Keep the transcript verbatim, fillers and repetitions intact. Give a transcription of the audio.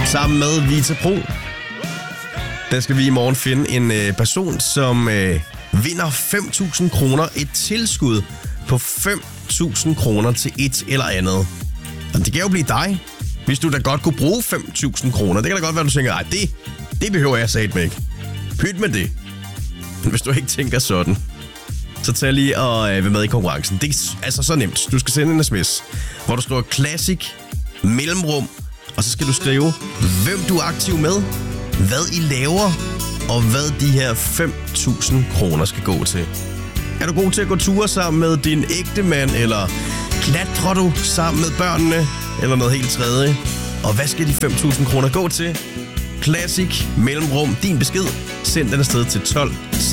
sammen med Vita Pro. Der skal vi i morgen finde en øh, person, som øh, vinder fem tusind kroner. Et tilskud på fem tusind kroner til et eller andet. Og det kan jo blive dig, hvis du da godt kunne bruge fem tusind kroner. Det kan da godt være, du tænker, ej, det, det behøver jeg satme ikke. Pyt med det. Men hvis du ikke tænker sådan, så tag lige og øh, være med i konkurrencen. Det er altså så nemt. Du skal sende en sms, hvor du skriver Classic mellemrum, og så skal du skrive, hvem du er aktiv med, hvad I laver, og hvad de her fem tusind kroner skal gå til. Er du god til at gå ture sammen med din ægte mand, eller klatrer du sammen med børnene, eller noget helt tredje? Og hvad skal de fem tusind kroner gå til? Classic mellemrum, din besked. Send den afsted til tolv